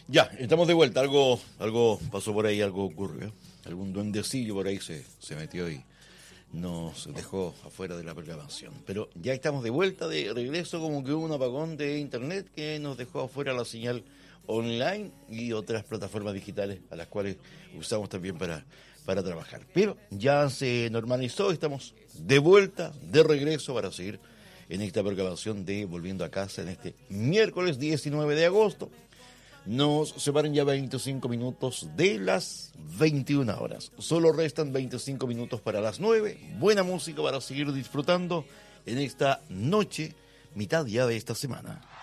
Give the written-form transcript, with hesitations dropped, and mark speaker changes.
Speaker 1: Ya, estamos de vuelta. Algo pasó por ahí, algo ocurrió. Algún duendecillo por ahí se metió y nos dejó afuera de la programación. Pero ya estamos de vuelta, de regreso, como que hubo un apagón de internet que nos dejó afuera la señal online y otras plataformas digitales a las cuales usamos también para trabajar. Pero ya se normalizó, estamos de vuelta, de regreso para seguir en esta programación de Volviendo a Casa en este miércoles 19 de agosto. Nos separan ya 25 minutos de las 21 horas. Solo restan 25 minutos para las 9. Buena música para seguir disfrutando en esta noche, mitad ya de esta semana.